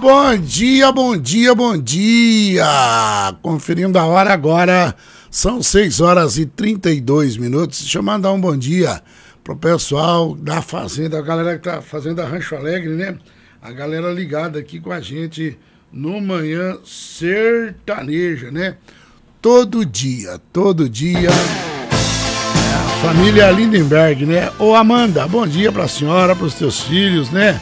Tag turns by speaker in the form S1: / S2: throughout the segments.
S1: Bom dia, bom dia, bom dia! Conferindo a hora agora, são 6 horas e 32 minutos. Deixa eu mandar um bom dia pro pessoal da Fazenda, a galera que tá fazendo a Rancho Alegre, né? A galera ligada aqui com a gente no Manhã Sertaneja, né? Todo dia. A família Lindenberg, né? Ô Amanda, bom dia pra senhora, pros teus filhos, né?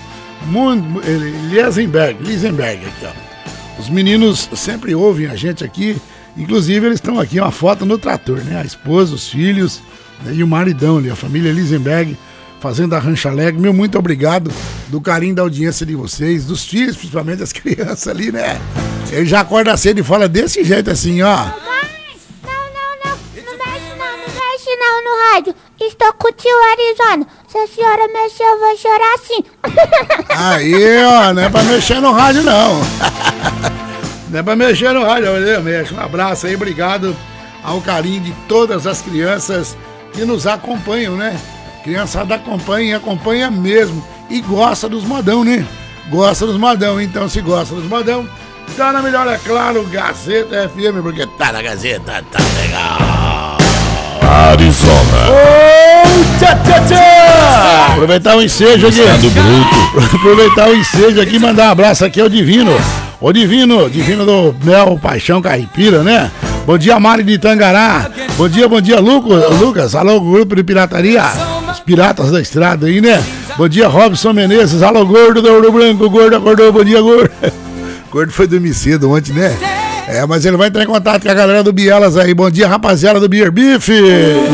S1: Lisenberg aqui, ó. Os meninos sempre ouvem a gente aqui, inclusive eles estão aqui, uma foto no trator, né? A esposa, os filhos, né? E o maridão ali, a família Lisenberg, fazendo a Rancho Alegre. Meu muito obrigado do carinho da audiência de vocês, dos filhos, principalmente das crianças ali, né? Ele já acorda cedo e fala desse jeito assim, ó.
S2: Não, no rádio. Estou com o tio Arizona. Se a senhora mexer, eu vou chorar assim.
S1: Aí, ó, não é pra mexer no rádio, não. Não é pra mexer no rádio, eu mexo. Um abraço aí, obrigado ao carinho de todas as crianças que nos acompanham, né? Criançada acompanha mesmo. E gosta dos modão, né? Gosta dos modão. Então, se gosta dos modão, tá na melhor, é claro, Gazeta FM, porque tá na Gazeta, tá legal.
S3: Arizona.
S1: Oh, tchá, tchá, tchá. Aproveitar o ensejo aqui. Aproveitar o ensejo aqui e mandar um abraço aqui ao Divino. Ô Divino do Mel Paixão Caipira, né? Bom dia, Mari de Tangará. Bom dia, Lucas. Alô, grupo de pirataria. Os piratas da estrada aí, né? Bom dia, Robson Menezes. Alô, gordo do Ouro Branco. Gordo acordou. Bom dia, gordo. Gordo foi dormir cedo ontem, né? Mas ele vai entrar em contato com a galera do Bielas aí. Bom dia, rapaziada do Beer Beef.